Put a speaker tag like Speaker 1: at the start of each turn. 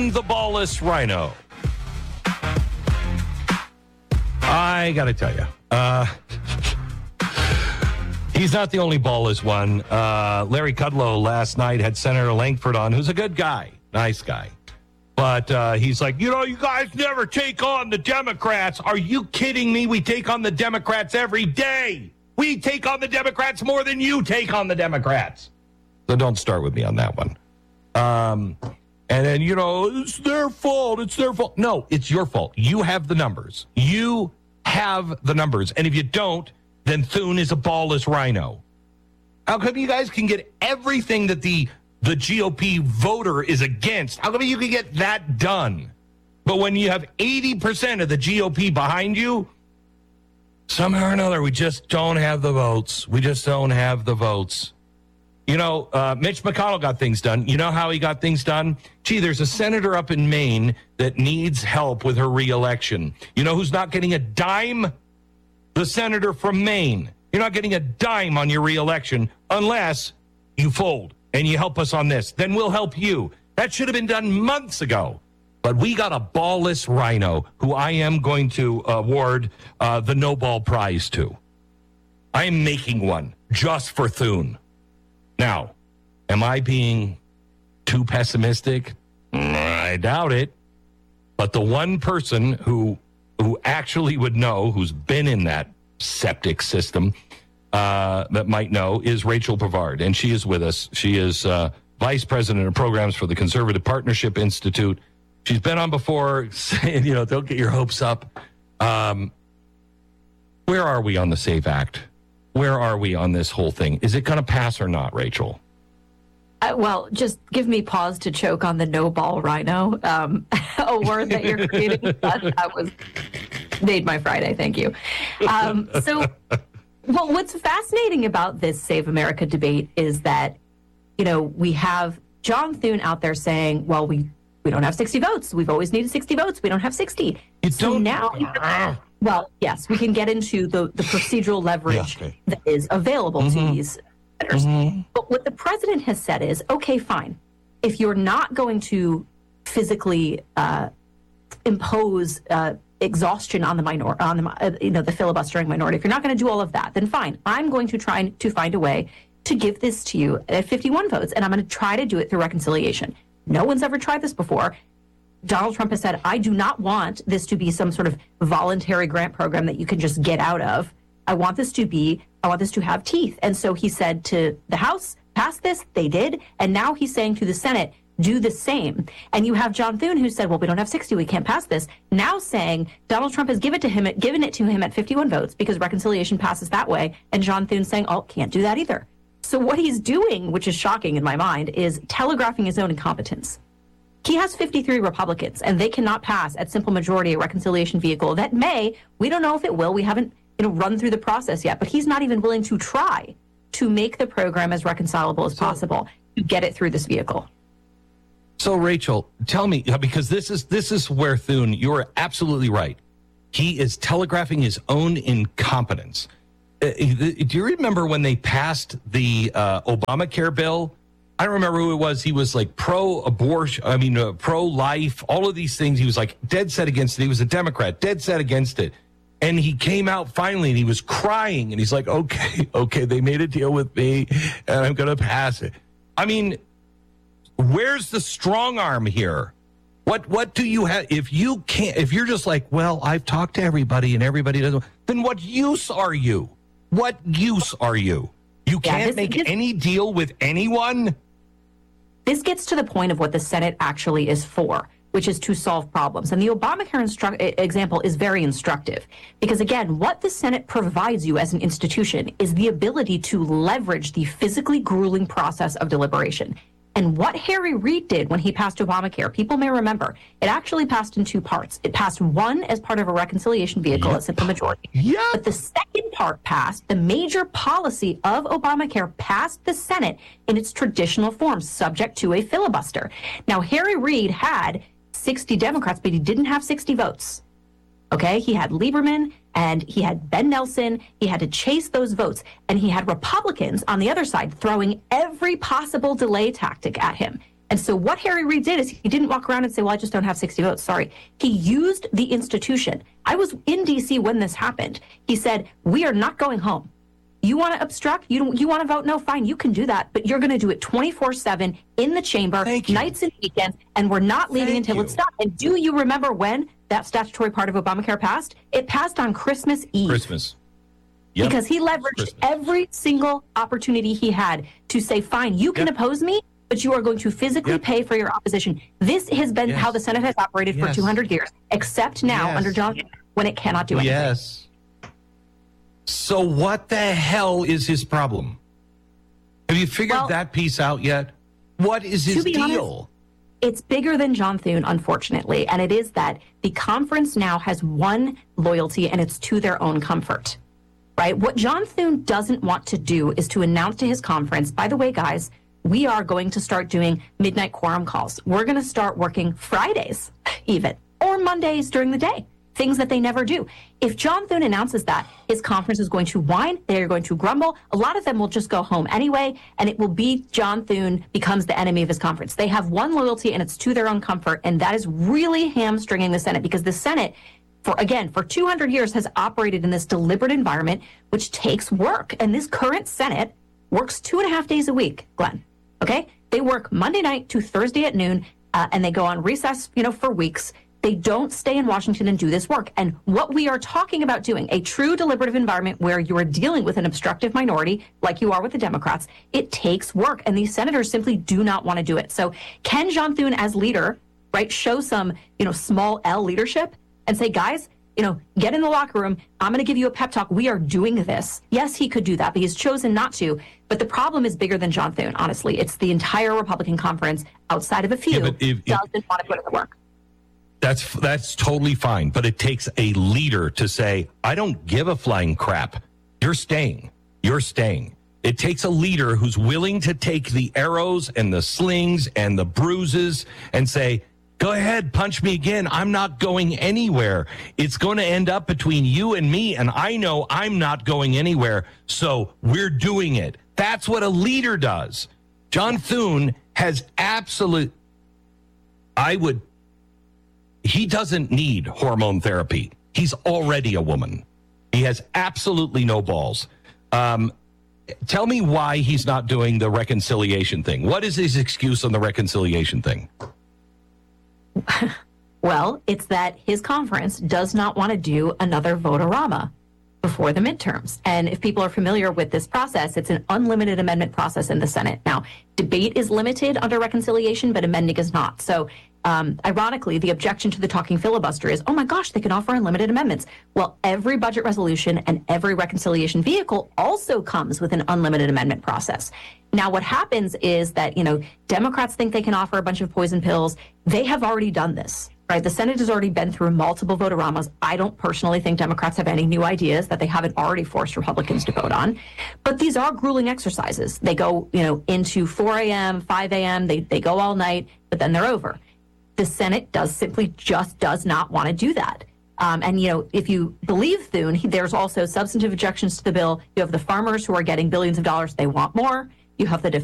Speaker 1: Thune the ballless rhino. I got to tell you, he's not the only ballless one. Larry Kudlow last night had Senator Lankford on, who's a good guy, nice guy. But he's like, you guys never take on the Democrats. Are you kidding me? We take on the Democrats every day. We take on the Democrats more than you take on the Democrats. So don't start with me on that one. And then, it's their fault. It's their fault. No, it's your fault. You have the numbers. You have the numbers. And if you don't, then Thune is a ballless rhino. How come you guys can get everything that the GOP voter is against? How come you can get that done? But when you have 80% of the GOP behind you, somehow or another, we just don't have the votes. We just don't have the votes. Mitch McConnell got things done. You know how he got things done? Gee, there's a senator up in Maine that needs help with her reelection. You know who's not getting a dime? The senator from Maine. You're not getting a dime on your reelection unless you fold and you help us on this. Then we'll help you. That should have been done months ago. But we got a ballless rhino who I am going to award the Nobel Prize to. I am making one just for Thune. Now, am I being too pessimistic? I doubt it. But the one person who actually would know, who's been in that septic system, that might know, is Rachel Pavard. And she is with us. She is Vice President of Programs for the Conservative Partnership Institute. She's been on before saying, don't get your hopes up. Where are we on the SAVE Act? Where are we on this whole thing? Is it going to pass or not, Rachel?
Speaker 2: Well, just give me pause to choke on the no ball rhino, a word that you're creating. That was made my Friday. Thank you. Well, what's fascinating about this Save America debate is that, we have John Thune out there saying, well, we don't have 60 votes. We've always needed 60 votes. We don't have 60. Well, yes, we can get into the procedural leverage that is available to these senators. But what the president has said is, okay, fine. If you're not going to physically impose exhaustion on the the filibustering minority, if you're not going to do all of that, then fine. I'm going to try to find a way to give this to you at 51 votes, and I'm going to try to do it through reconciliation. No one's ever tried this before. Donald Trump has said, I do not want this to be some sort of voluntary grant program that you can just get out of. I want this to have teeth. And so he said to the House, pass this. They did. And now he's saying to the Senate, do the same. And you have John Thune who said, well, we don't have 60. We can't pass this. Now saying Donald Trump has given it to him at 51 votes because reconciliation passes that way. And John Thune saying, oh, can't do that either. So what he's doing, which is shocking in my mind, is telegraphing his own incompetence. He has 53 Republicans, and they cannot pass at simple majority a reconciliation vehicle that we don't know if it will. We haven't run through the process yet, but he's not even willing to try to make the program as reconcilable as possible to get it through this vehicle.
Speaker 1: So, Rachel, tell me, because this is where Thune, you're absolutely right. He is telegraphing his own incompetence. Do you remember when they passed the Obamacare bill? I don't remember who it was. He was like pro-abortion, pro-life, all of these things. He was like dead set against it. He was a Democrat, dead set against it. And he came out finally and he was crying and he's like, okay, they made a deal with me and I'm going to pass it. I mean, where's the strong arm here? What do you have? If you're just like, well, I've talked to everybody and everybody doesn't, then what use are you? What use are you? You can't make any deal with anyone?
Speaker 2: This gets to the point of what the Senate actually is for, which is to solve problems. And the Obamacare example is very instructive because, again, what the Senate provides you as an institution is the ability to leverage the physically grueling process of deliberation. And what Harry Reid did when he passed Obamacare, people may remember, it actually passed in two parts. It passed one as part of a reconciliation vehicle, a simple majority. But the second part passed, the major policy of Obamacare passed the Senate in its traditional form, subject to a filibuster. Now, Harry Reid had 60 Democrats, but he didn't have 60 votes. Okay, he had Lieberman and he had Ben Nelson. He had to chase those votes. And he had Republicans on the other side throwing every possible delay tactic at him. And so what Harry Reid did is he didn't walk around and say, well, I just don't have 60 votes. Sorry. He used the institution. I was in D.C. when this happened. He said, we are not going home. You want to obstruct? You want to vote? No, fine. You can do that. But you're going to do it 24/7 in the chamber, nights and weekends, and we're not leaving until it's done. And do you remember when that statutory part of Obamacare passed? It passed on Christmas Eve.
Speaker 1: Christmas. Yep.
Speaker 2: Because he leveraged every single opportunity he had to say, fine, you can oppose me, but you are going to physically pay for your opposition. This has been how the Senate has operated for 200 years, except now under John when it cannot do anything.
Speaker 1: Yes. So what the hell is his problem? Have you figured that piece out yet? What is his deal?
Speaker 2: Honest, it's bigger than John Thune, unfortunately, and it is that the conference now has one loyalty, and it's to their own comfort, right? What John Thune doesn't want to do is to announce to his conference, by the way, guys, we are going to start doing midnight quorum calls. We're going to start working Fridays even, or Mondays during the day. Things that they never do. If John Thune announces that, his conference is going to whine, they're going to grumble. A lot of them will just go home anyway, and it will be John Thune becomes the enemy of his conference. They have one loyalty, and it's to their own comfort, and that is really hamstringing the Senate, because the Senate, for 200 years, has operated in this deliberate environment, which takes work. And this current Senate works 2.5 days a week, Glenn. Okay? They work Monday night to Thursday at noon, and they go on recess, for weeks. They don't stay in Washington and do this work. And what we are talking about doing, a true deliberative environment where you are dealing with an obstructive minority, like you are with the Democrats, it takes work. And these senators simply do not want to do it. So can John Thune, as leader, right, show some, small L leadership and say, guys, get in the locker room. I'm going to give you a pep talk. We are doing this. Yes, he could do that, but he's chosen not to. But the problem is bigger than John Thune, honestly. It's the entire Republican conference, outside of a few, doesn't want to put in the work.
Speaker 1: That's totally fine, but it takes a leader to say, I don't give a flying crap. You're staying. It takes a leader who's willing to take the arrows and the slings and the bruises and say, go ahead, punch me again. I'm not going anywhere. It's going to end up between you and me, and I know I'm not going anywhere, so we're doing it. That's what a leader does. John Thune has he doesn't need hormone therapy. He's already a woman. He has absolutely no balls. Tell me why he's not doing the reconciliation thing. What is his excuse on the reconciliation thing?
Speaker 2: Well, it's that his conference does not want to do another vote-a-rama before the midterms. And if people are familiar with this process, it's an unlimited amendment process in the Senate. Now, debate is limited under reconciliation, but amending is not. So ironically, the objection to the talking filibuster is, oh my gosh, they can offer unlimited amendments. Well, every budget resolution and every reconciliation vehicle also comes with an unlimited amendment process. Now, what happens is that, Democrats think they can offer a bunch of poison pills. They have already done this, right? The Senate has already been through multiple vote-a-ramas. I don't personally think Democrats have any new ideas that they haven't already forced Republicans to vote on. But these are grueling exercises. They go, into 4 a.m., 5 a.m., they go all night, but then they're over. The Senate just does not want to do that. And, if you believe Thune, there's also substantive objections to the bill. You have the farmers who are getting billions of dollars. They want more. You have the